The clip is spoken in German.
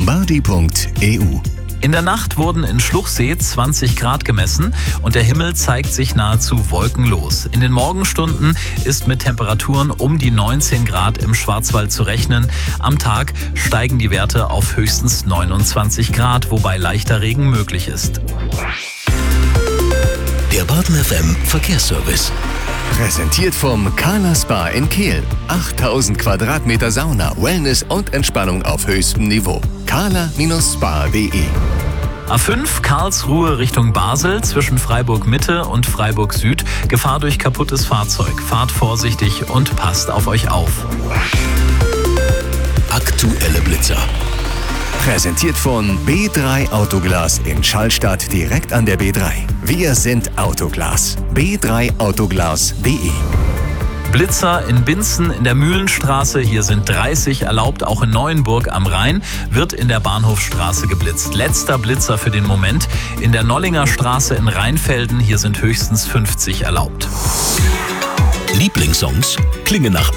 lombardy.eu. In der Nacht wurden in Schluchsee 20 Grad gemessen und der Himmel zeigt sich nahezu wolkenlos. In den Morgenstunden ist mit Temperaturen um die 19 Grad im Schwarzwald zu rechnen. Am Tag steigen die Werte auf höchstens 29 Grad, wobei leichter Regen möglich ist. Der Baden FM Verkehrsservice. Präsentiert vom Carla Spa in Kehl. 8000 Quadratmeter Sauna, Wellness und Entspannung auf höchstem Niveau. carla-spa.de. A5 Karlsruhe Richtung Basel zwischen Freiburg Mitte und Freiburg Süd. Gefahr durch kaputtes Fahrzeug. Fahrt vorsichtig und passt auf euch auf. Aktuelle Blitzer. Präsentiert von B3 Autoglas in Schallstadt direkt an der B3. Wir sind Autoglas. b3autoglas.de. Blitzer in Binzen in der Mühlenstraße, hier sind 30 erlaubt, auch in Neuenburg am Rhein wird in der Bahnhofstraße geblitzt. Letzter Blitzer für den Moment in der Nollinger Straße in Rheinfelden, hier sind höchstens 50 erlaubt. Lieblingssongs klingen nach